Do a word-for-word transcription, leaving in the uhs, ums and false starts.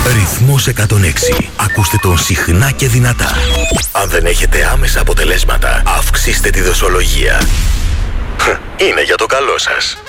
Ρυθμός εκατόν έξι. Ακούστε τον συχνά και δυνατά. Αν δεν έχετε άμεσα αποτελέσματα, αυξήστε τη δοσολογία. Είναι για το καλό σας.